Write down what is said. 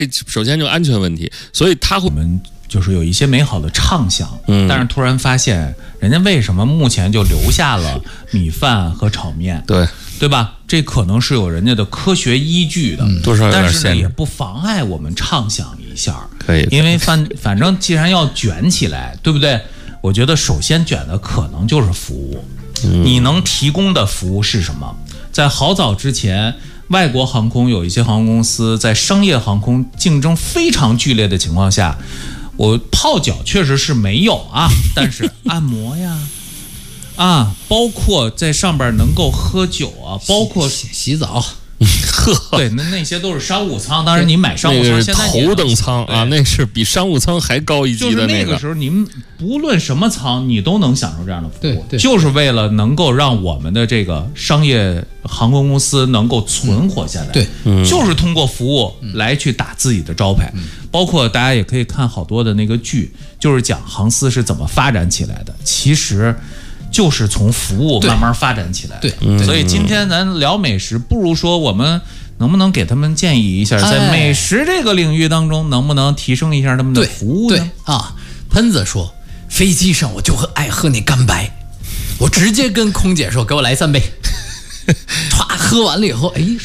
首先就安全问题，所以他会我们就是有一些美好的畅想，但是突然发现人家为什么目前就留下了米饭和炒面，对吧？这可能是有人家的科学依据的， 多少有点但是呢限制也不妨碍我们畅想一下， 可以， 因为反正既然要卷起来，对不对？我觉得首先卷的可能就是服务，你能提供的服务是什么？在好早之前，外国航空有一些航空公司在商业航空竞争非常剧烈的情况下，我泡脚确实是没有啊，但是按摩呀，包括在上边能够喝酒啊，包括洗澡， 对，那些都是商务舱。当然，你买商务舱，现在头等舱啊，那是比商务舱还高一级的那个时候，您不论什么舱，你都能享受这样的服务， 对， 就是为了能够让我们的这个商业航空公司能够存活下来。 对， 就是通过服务来去打自己的招牌。包括大家也可以看好多的那个剧，就是讲航司是怎么发展起来的。其实。就是从服务慢慢发展起来的， 对， 所以今天咱聊美食，不如说我们能不能给他们建议一下，在美食这个领域当中，能不能提升一下他们的服务呢？ 对啊，喷子说，飞机上我就爱喝那干白，我直接跟空姐说，给我来3杯，歘，喝完了以后，哎。